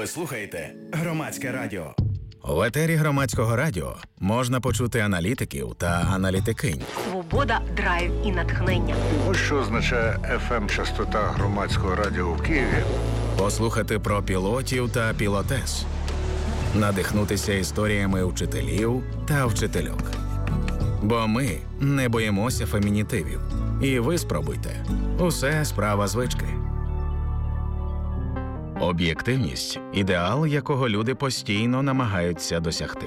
Ви слухаєте Громадське радіо. В етері Громадського радіо можна почути аналітиків та аналітикинь. Свобода, драйв і натхнення. Ось що означає FM-частота Громадського радіо в Києві. Послухати про пілотів та пілотес. Надихнутися історіями вчителів та вчительок. Бо ми не боїмося фемінітивів. І ви спробуйте. Усе справа звички. Об'єктивність – ідеал, якого люди постійно намагаються досягти.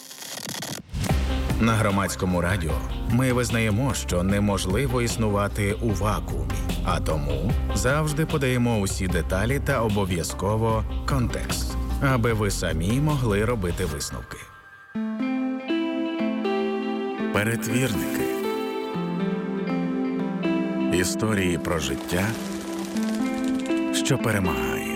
На Громадському радіо ми визнаємо, що неможливо існувати у вакуумі, а тому завжди подаємо усі деталі та обов'язково контекст, аби ви самі могли робити висновки. Перетвірники. Історії про життя, що перемагає.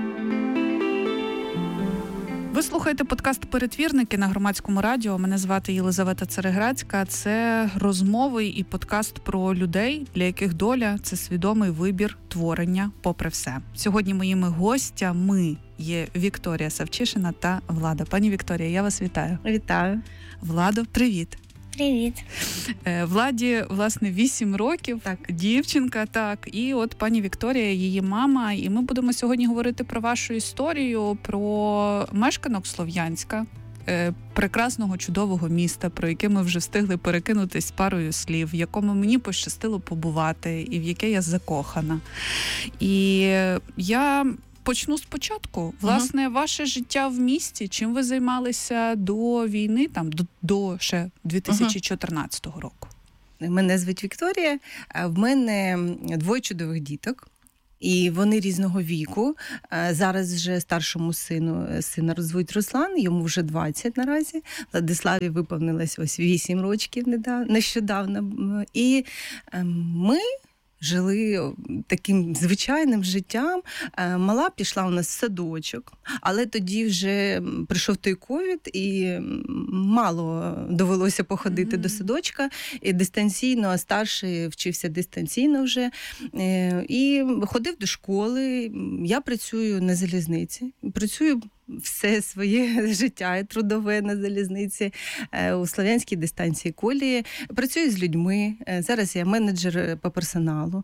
Ви слухаєте подкаст «Перетвірники» на Громадському радіо. Мене звати Єлизавета Цереграцька. Це розмови і подкаст про людей, для яких доля – це свідомий вибір творення попри все. Сьогодні моїми гостями є Вікторія Савчишина та Влада. Пані Вікторія, я вас вітаю. Вітаю. Владо, привіт. Привіт. Владі, власне, 8 років, так. Дівчинка, так. І от пані Вікторія, її мама. І ми будемо сьогодні говорити про вашу історію, про мешканок Слов'янська, прекрасного, чудового міста, про яке ми вже встигли перекинутись парою слів, в якому мені пощастило побувати і в яке я закохана. І я почну спочатку. Власне, ваше життя в місті, чим ви займалися до війни, там, до ще 2014 року? Мене звуть Вікторія, в мене 2 чудових діток. І вони різного віку. Зараз вже старшому сина звуть Руслан, йому вже 20 наразі. Владиславі виповнилось ось 8 років нещодавно. І ми жили таким звичайним життям. Мала пішла у нас в садочок, але тоді вже прийшов той ковід, і мало довелося походити до садочка. І дистанційно, а старший вчився дистанційно вже. І ходив до школи. Я працюю на залізниці. Працюю все своє життя трудове на залізниці, у Слов'янській дистанції колії. Працюю з людьми. Зараз я менеджер по персоналу.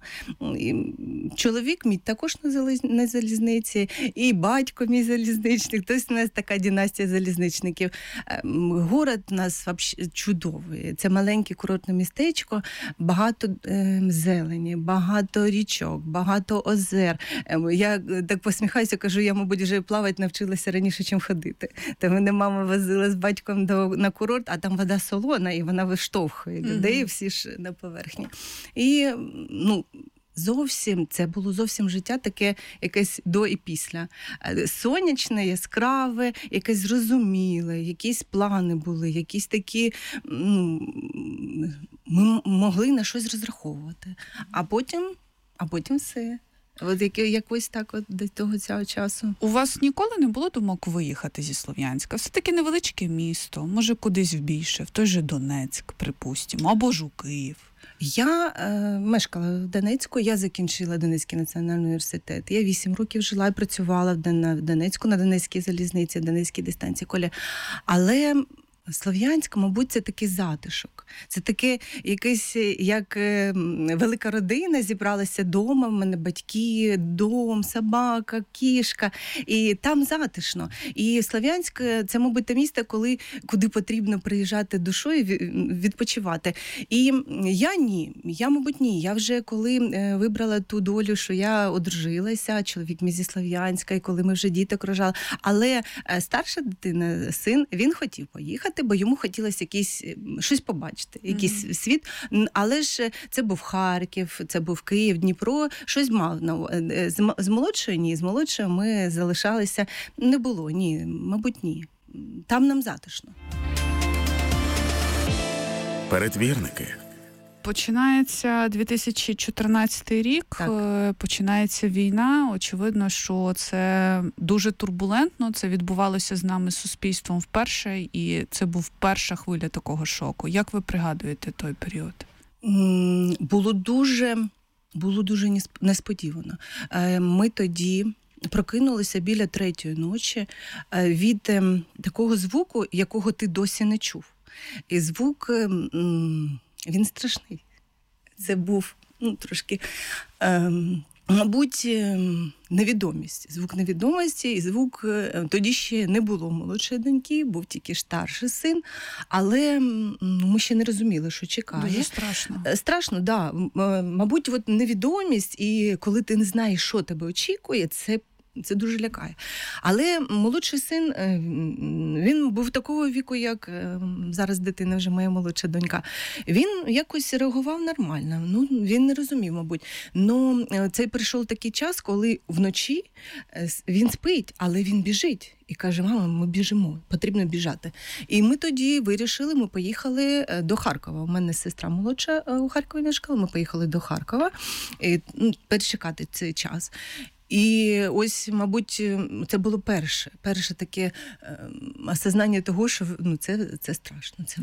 Чоловік мій також на залізниці, і батько мій залізничник. Тобто у нас така династія залізничників. Город у нас чудовий. Це маленьке курортне містечко, багато зелені, багато річок, багато озер. Я так посміхаюся, кажу, я, мабуть, вже плавати навчилася раніше, чим ходити. Та мене мама возила з батьком на курорт, а там вода солона, і вона виштовхує людей, всі ж на поверхні. І, це було зовсім життя таке якесь до і після. Сонячне, яскраве, якесь зрозуміле, якісь плани були, якісь такі, ми могли на щось розраховувати. А потім все. От якось так от до того цього часу. У вас ніколи не було думок виїхати зі Слов'янська? Все-таки невеличке місто, може кудись більше, в той же Донецьк, припустимо, або ж у Київ. Я мешкала в Донецьку, я закінчила Донецький національний університет. Я 8 років жила і працювала в Донецьку, на Донецькій залізниці, Донецькій дистанції колії. Але Слов'янськ, мабуть, це такий затишок. Це таке якесь, як велика родина зібралася дома, в мене батьки, дом, собака, кішка, і там затишно. І Слов'янськ – це, мабуть, те місто, куди потрібно приїжджати душою, відпочивати. І я, мабуть, ні. Я вже коли вибрала ту долю, що я одружилася, чоловік мій зі Слов'янська, і коли ми вже діток рожали. Але старша дитина, син, він хотів поїхати, бо йому хотілося щось побачити, якийсь світ. Але ж це був Харків, це був Київ, Дніпро, щось мав. З молодшою ні, з молодшою ми залишалися. Не було, ні, мабуть, ні. Там нам затишно. Перетвірники. Починається 2014 рік, так. Починається війна. Очевидно, що це дуже турбулентно, це відбувалося з нами, з суспільством вперше, і це був перша хвиля такого шоку. Як ви пригадуєте той період? Було дуже несподівано. Ми тоді прокинулися біля 3-ї ночі від такого звуку, якого ти досі не чув. І звук, він страшний. Це був трошки, мабуть, невідомість. Звук невідомості і звук, тоді ще не було молодшої доньки, був тільки старший син, але ми ще не розуміли, що чекає. Дуже страшно. Страшно, да. Мабуть, от невідомість, і коли ти не знаєш, що тебе очікує, це дуже лякає. Але молодший син, він був такого віку, як зараз дитина, вже моя молодша донька. Він якось реагував нормально. Він не розумів, мабуть. Це прийшов такий час, коли вночі він спить, але він біжить. І каже: мама, ми біжимо, потрібно біжати. І ми тоді вирішили, ми поїхали до Харкова. У мене сестра молодша у Харкові мешкала, ми поїхали до Харкова перечекати цей час. І ось, мабуть, це було перше таке осознання того, що це страшно, це